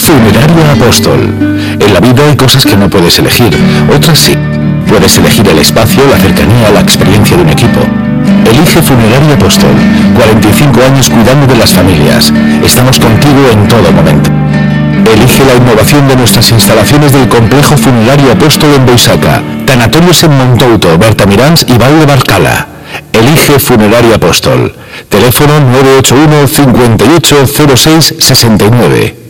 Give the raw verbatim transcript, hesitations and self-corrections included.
Funeraria Apóstol. En la vida hay cosas que no puedes elegir, otras sí. Puedes elegir el espacio, la cercanía, la experiencia de un equipo. Elige Funeraria Apóstol. cuarenta y cinco años cuidando de las familias. Estamos contigo en todo momento. Elige la innovación de nuestras instalaciones del complejo Funerario Apóstol en Boisaca, Tanatorios en Montouto, Bertamirans y Val de Barcala. Elige Funeraria Apóstol. Teléfono nueve ocho uno, cincuenta y ocho, cero seis, sesenta y nueve.